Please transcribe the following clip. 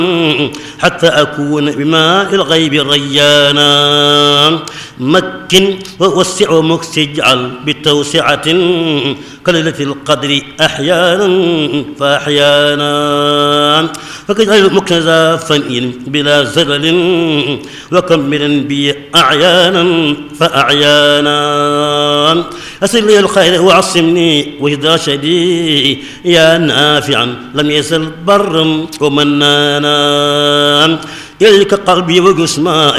حتى أكون بماء الغيب ريانا مكن ووسع مكس اجعل بتوسعة كليلة القدر أحيانا فأحيانا فكجعل مكنزا فنئ بلا زلل وكملا بي أعيانا فأعيانا أسر لي الخير وعصمني وإذا شدي يا نافعا لم يزل برا ومنانا إليك قلبي وجسمائي